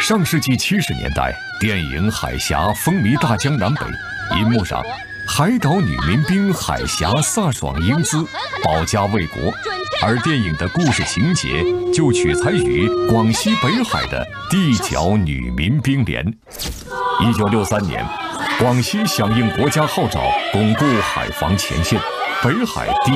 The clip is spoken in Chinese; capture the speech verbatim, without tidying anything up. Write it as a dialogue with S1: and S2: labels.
S1: 上世纪七十年代，电影《海峡》风靡大江南北，银幕上，海岛女民兵海峡飒爽英姿，保家卫国，而电影的故事情节就取材于广西北海的地角女民兵连。一九六三年，广西响应国家号召，巩固海防前线，北海地